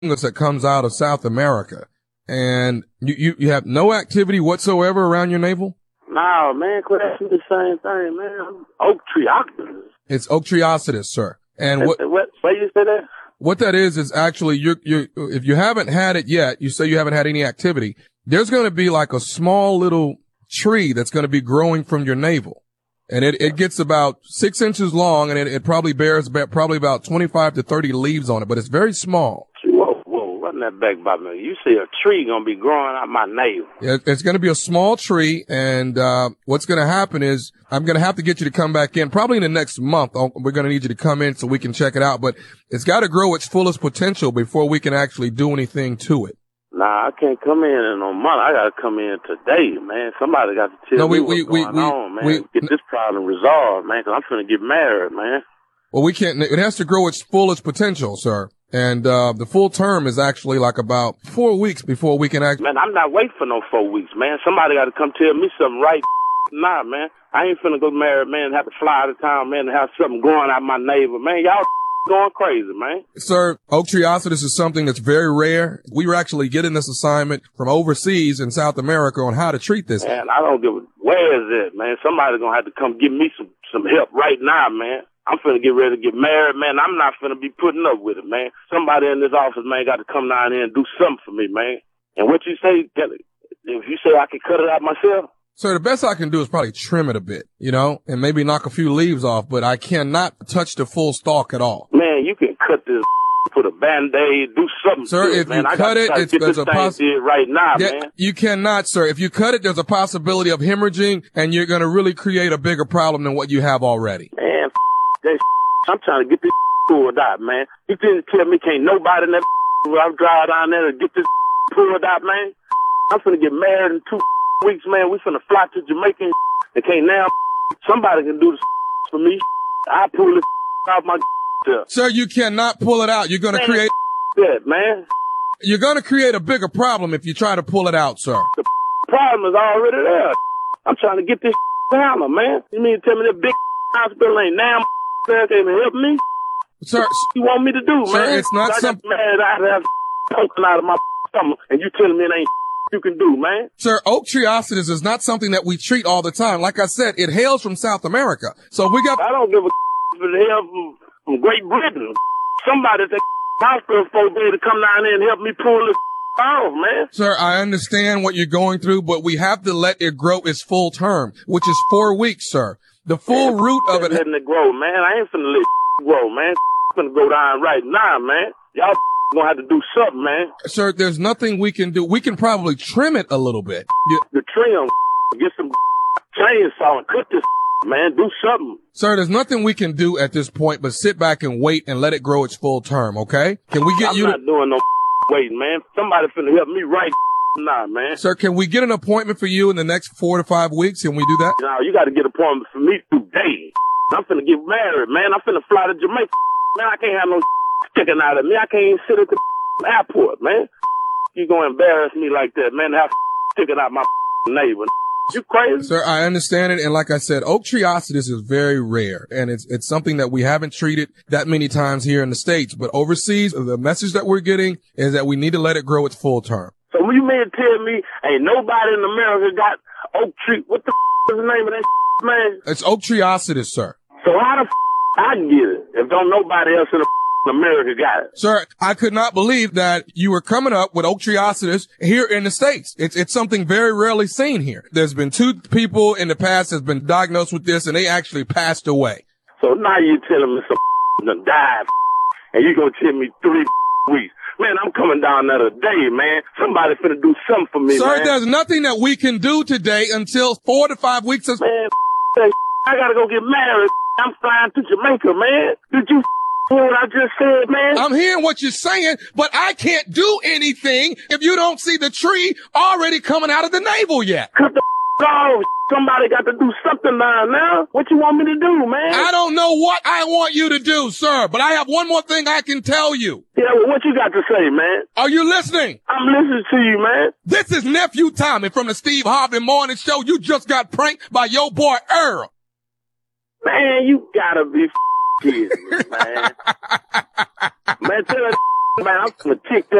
fungus that comes out of South America. And you have no activity whatsoever around your navel? No, man, quit asking me the same thing, man. Oak tree It's Ochriocetes, sir. And what you say that? What that is actually if you haven't had it yet, you say you haven't had any activity, there's going to be like a small little tree that's going to be growing from your navel. And it gets about 6 inches long, and it probably bears probably about 25 to 30 leaves on it, but it's very small. Whoa, run that back by me. You see a tree going to be growing out my navel. It's going to be a small tree, and what's going to happen is I'm going to have to get you to come back in probably in the next month. We're going to need you to come in so we can check it out, but it's got to grow its fullest potential before we can actually do anything to it. Nah, I can't come in a month. I got to come in today, man. Somebody got to tell me what's going on, man. Get this problem resolved, man, because I'm finna get married, man. Well, we can't. It has to grow its fullest potential, sir. And the full term is actually like about 4 weeks before we can Man, I'm not waiting for no 4 weeks, man. Somebody got to come tell me something right. Nah, man. I ain't finna go married, man, and have to fly out of town, man, and have something growing out my navel, man. Y'all going crazy, man. Sir, Ochriocetes is something that's very rare. We were actually getting this assignment from overseas in South America on how to treat this. Man, I don't give a, where is it, man? Somebody's gonna have to come give me some help right now, man. I'm finna get ready to get married, man. I'm not finna be putting up with it, man. Somebody in this office, man, got to come down here and do something for me, man. And what you say, if you say I can cut it out myself? Sir, the best I can do is probably trim it a bit, and maybe knock a few leaves off, but I cannot touch the full stalk at all. Man, you can cut this, put a Band-Aid, do something. Sir, if you cut it, there's a possibility right now, man. You cannot, sir. If you cut it, there's a possibility of hemorrhaging, and you're going to really create a bigger problem than what you have already. Man, that I'm trying to get this pulled out, man. You didn't tell me can't nobody in that where I'm driving down there to get this pulled out, man. I'm finna get married in 2 weeks, man. We finna fly to Jamaica and can't now. Somebody can do this for me. I pull this out my. Sir, you cannot pull it out. You're going to create that, man. You're going to create a bigger problem if you try to pull it out, sir. The problem is already there. I'm trying to get this down, man. You mean to tell me that big hospital ain't now can't even help me? Sir, what you want me to do, sir, man? it's not something. I have poking out of my stomach, and you telling me it ain't you can do, man. Sir, Ochriocetes is not something that we treat all the time. Like I said, it hails from South America. So we got. I don't give a if it hails from Great Britain. Somebody at the hospital folks there to come down there and help me pull this off, man. Sir, I understand what you're going through, but we have to let it grow its full term, which is 4 weeks, sir. The full root of it. Letting it grow, man. I ain't finna let it grow, man. Finna go down right now, man. Y'all gonna have to do something, man. Sir, there's nothing we can do. We can probably trim it a little bit. The trim, get some chainsaw and cut this, man. Do something. Sir, there's nothing we can do at this point but sit back and wait and let it grow its full term, okay? Can we get I'm not doing no waiting, man. Somebody finna help me right now, man. Sir, can we get an appointment for you in the next 4 to 5 weeks? Can we do that? No, you got to get an appointment for me today. I'm finna get married, man. I'm finna fly to Jamaica. Man, I can't have no sticking out of me. I can't even sit at the airport, man. You gonna embarrass me like that, man, have sticking out my neighbor. You crazy? Sir, I understand it. And like I said, Ochriocetes is very rare. And it's something that we haven't treated that many times here in the States. But overseas, the message that we're getting is that we need to let it grow its full term. So when you mean to tell me ain't nobody in America got oak tree? What the is the name of that man? It's Ochriocetes, sir. So how the I can get it if don't nobody else in America got it? Sir, I could not believe that you were coming up with Ochriocetes here in the States. It's something very rarely seen here. There's been 2 people in the past that's been diagnosed with this, and they actually passed away. So now you telling me some done died, and you gonna tell me 3 weeks? Man, I'm coming down there today, man. Somebody finna do something for me, Sir, man. There's nothing that we can do today until 4 to 5 weeks. Man, I gotta go get married. I'm flying to Jamaica, man. Did you hear what I just said, man? I'm hearing what you're saying, but I can't do anything if you don't see the tree already coming out of the navel yet. Cut the off. Somebody got to do something now. What you want me to do, man? I don't know what I want you to do, sir, but I have one more thing I can tell you. Yeah, well, what you got to say, man? Are you listening? I'm listening to you, man. This is Nephew Tommy from the Steve Harvey Morning Show. You just got pranked by your boy Earl. Man, you gotta be kidding me, man. Man, tell that man, I'm gonna kick that